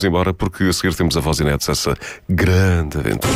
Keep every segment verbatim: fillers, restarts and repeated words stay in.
embora, porque a seguir temos a Voz Inéditos, essa grande aventura.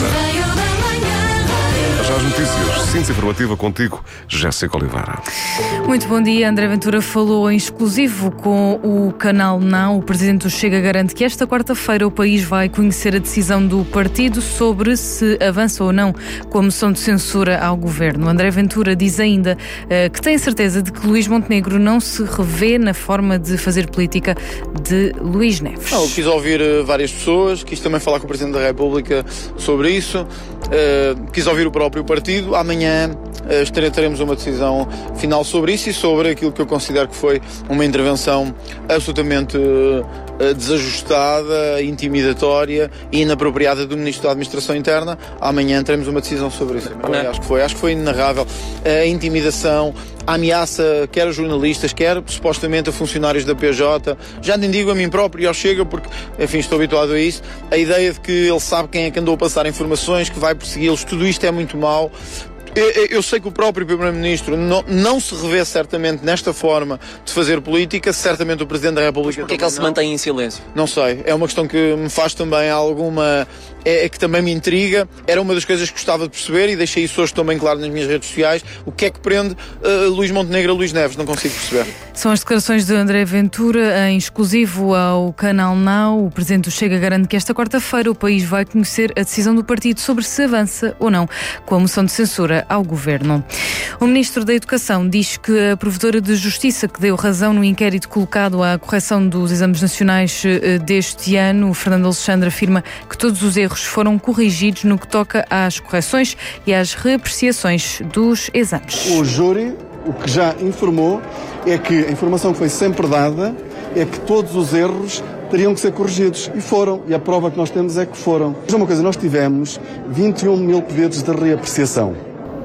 Já as notícias, síntese informativa contigo, Jéssica Oliveira. Muito bom dia. André Ventura falou em exclusivo com o Canal Now. O Presidente do Chega garante que esta quarta-feira o país vai conhecer a decisão do partido sobre se avança ou não com a moção de censura ao Governo. André Ventura diz ainda uh, que tem certeza de que Luís Montenegro não se revê na forma de fazer política de Luís Neves. Não, eu quis ouvir uh, várias pessoas, quis também falar com o Presidente da República sobre isso, uh, quis ouvir o próprio partido. Amanhã uh, teremos uma decisão final sobre isso e sobre aquilo que eu considero que foi uma intervenção absolutamente uh, desajustada, intimidatória e inapropriada do Ministro da Administração Interna. Amanhã teremos uma decisão sobre isso. Eu acho que foi, acho que foi inenarrável. A intimidação, a ameaça, quer a jornalistas, quer supostamente a funcionários da P J, já nem digo a mim próprio e ao Chega, porque, enfim, estou habituado a isso. A ideia de que ele sabe quem é que andou a passar informações, que vai persegui-los, tudo isto é muito mau. Eu sei que o próprio Primeiro-Ministro não, não se revê certamente nesta forma de fazer política, certamente o Presidente da República... Porquê é que ele se mantém em silêncio? Não sei, é uma questão que me faz também alguma... É, é que também me intriga, era uma das coisas que gostava de perceber e deixei isso hoje também claro nas minhas redes sociais. O que é que prende uh, Luís Montenegro a Luís Neves? Não consigo perceber. São as declarações de André Ventura em exclusivo ao Canal Now. O Presidente do Chega garante que esta quarta-feira o país vai conhecer a decisão do partido sobre se avança ou não com a moção de censura ao Governo. O Ministro da Educação diz que a Provedora de Justiça que deu razão no inquérito colocado à correção dos exames nacionais deste ano, o Fernando Alexandre, afirma que todos os erros foram corrigidos no que toca às correções e às reapreciações dos exames. O júri, o que já informou, é que a informação que foi sempre dada é que todos os erros teriam que ser corrigidos. E foram. E a prova que nós temos é que foram. Mas uma coisa, nós tivemos vinte e um mil pedidos de reapreciação.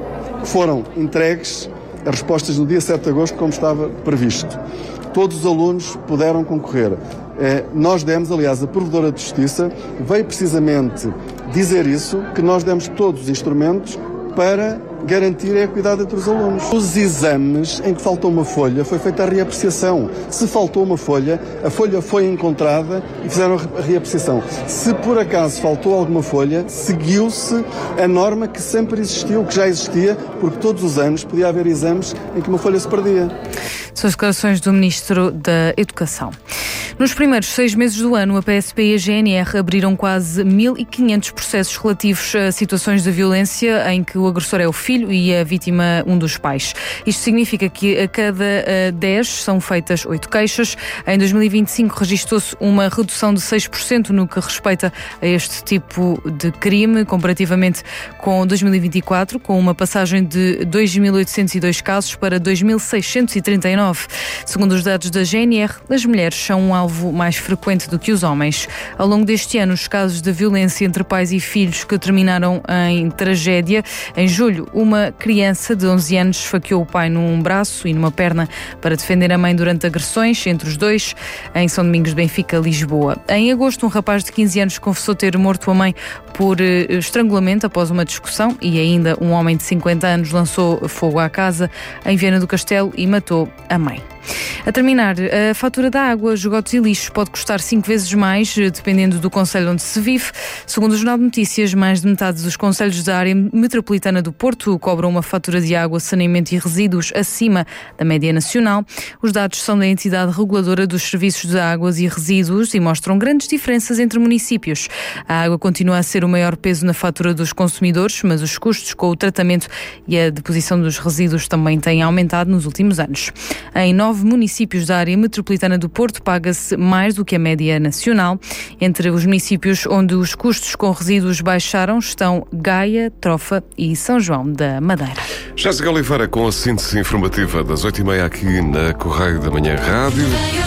Foram entregues as respostas no dia sete de agosto, como estava previsto. Todos os alunos puderam concorrer. Eh, nós demos, aliás, a Provedora de Justiça veio precisamente dizer isso, que nós demos todos os instrumentos para garantir a equidade entre os alunos. Os exames em que faltou uma folha foi feita a reapreciação. Se faltou uma folha, a folha foi encontrada e fizeram a reapreciação. Se por acaso faltou alguma folha, seguiu-se a norma que sempre existiu, que já existia, porque todos os anos podia haver exames em que uma folha se perdia. São as declarações do Ministro da Educação. Nos primeiros seis meses do ano, a P S P e a G N R abriram quase mil e quinhentos processos relativos a situações de violência em que o agressor é o filho e a vítima um dos pais. Isto significa que a cada dez são feitas oito queixas. Em dois mil e vinte e cinco registou-se uma redução de seis por cento no que respeita a este tipo de crime, comparativamente com dois mil e vinte e quatro, com uma passagem de dois mil oitocentos e dois casos para dois mil seiscentos e trinta e nove. Segundo os dados da G N R, as mulheres são um alvo mais frequente do que os homens. Ao longo deste ano, os casos de violência entre pais e filhos que terminaram em tragédia. Em julho, uma criança de onze anos esfaqueou o pai num braço e numa perna para defender a mãe durante agressões entre os dois em São Domingos de Benfica, Lisboa. Em agosto, um rapaz de quinze anos confessou ter morto a mãe por uh, estrangulamento após uma discussão e ainda um homem de cinquenta anos lançou fogo à casa em Viana do Castelo e matou a mãe. A terminar, a fatura da água, esgotos e lixos pode custar cinco vezes mais, dependendo do concelho onde se vive. Segundo o Jornal de Notícias, mais de metade dos concelhos da área metropolitana do Porto cobram uma fatura de água, saneamento e resíduos acima da média nacional. Os dados são da entidade reguladora dos serviços de águas e resíduos e mostram grandes diferenças entre municípios. A água continua a ser o maior peso na fatura dos consumidores, mas os custos com o tratamento e a deposição dos resíduos também têm aumentado nos últimos anos. Em nove municípios da área metropolitana do Porto paga-se mais do que a média nacional. Entre os municípios onde os custos com resíduos baixaram estão Gaia, Trofa e São João da Madeira. Jéssica Oliveira com a síntese informativa das oito e meia aqui na Correio da Manhã Rádio.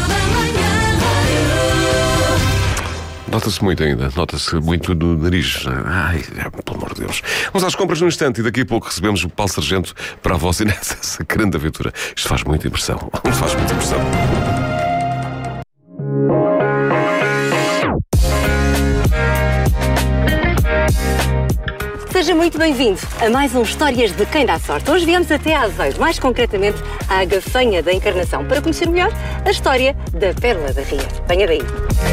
Nota-se muito ainda, nota-se muito no nariz. Ai, pelo amor de Deus. Vamos às compras num instante e daqui a pouco recebemos o Paulo Sargento para a Voz Inéditos, essa grande aventura. Isto faz muita impressão, faz muita impressão. Seja muito bem-vindo a mais um Histórias de Quem Dá Sorte. Hoje viemos até a Aveiro, mais concretamente à Gafanha da Encarnação, para conhecer melhor a história da Pérola da Ria. Venha daí.